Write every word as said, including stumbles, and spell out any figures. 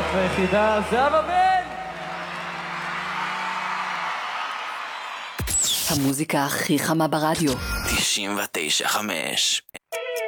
והיחידה זהבה בן. המוזיקה הכי חמה ברדיו. תשעים ותשע חמש